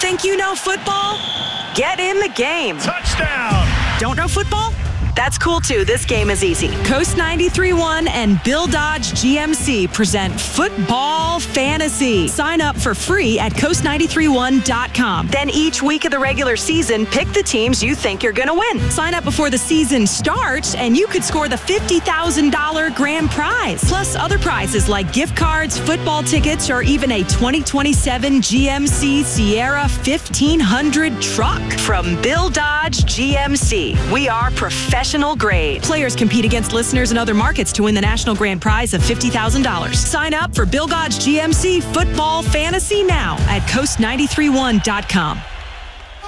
Think you know football? Get in the game. Touchdown. Don't know football? That's cool too. This game is easy. Coast 93.1 and Bill Dodge GMC present Football Fantasy. Sign up for free at coast931.com. Then each week of the regular season, pick the teams you think you're going to win. Sign up before the season starts and you could score the $50,000 grand prize. Plus other prizes like gift cards, football tickets, or even a 2027 GMC Sierra 1500 truck. From Bill Dodge GMC, we are professional grade. Players compete against listeners in other markets to win the national grand prize of $50,000. Sign up for Bill Dodge GMC Football Fantasy now at coast931.com.